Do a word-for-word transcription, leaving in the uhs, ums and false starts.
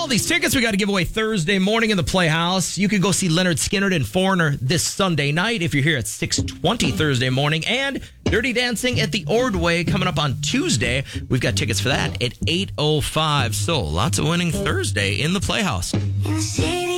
all these tickets we got to give away Thursday morning in the Playhouse. You can go see Leonard Skinner and Foreigner this Sunday night if you're here at six twenty Thursday morning. And Dirty Dancing at the Ordway coming up on Tuesday. We've got tickets for that at eight oh five. So lots of winning Thursday in the Playhouse. In the city